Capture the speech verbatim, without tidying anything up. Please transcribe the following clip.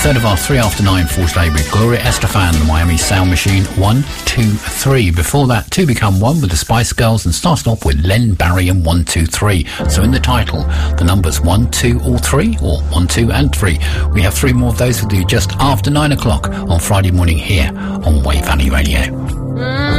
third of our three after nine for today with Gloria Estefan, the Miami Sound Machine, one, two, three. Before that, Two Become One with the Spice Girls, and started off with Len Barry and one, two, three. So in the title, the numbers one, two, or three, or one, two, and three. We have three more of those with you just after nine o'clock on Friday morning here on Wave Valley Radio.